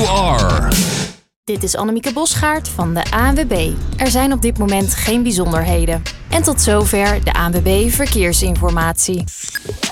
are. Dit is Annemieke Bosgaard van de ANWB. Er zijn op dit moment geen bijzonderheden. En tot zover de ANWB Verkeersinformatie.